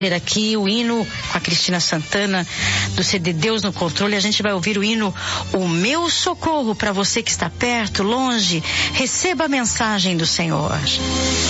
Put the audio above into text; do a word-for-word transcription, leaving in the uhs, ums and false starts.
aqui o hino com a Cristina Santana do C D Deus no Controle. A gente vai ouvir o hino O Meu Socorro. Para você que está perto, longe, receba a mensagem do Senhor.